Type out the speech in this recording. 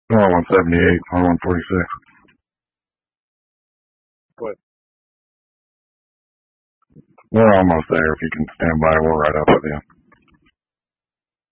R178, R146. What? We're almost there. If you can stand by, we're right up with you.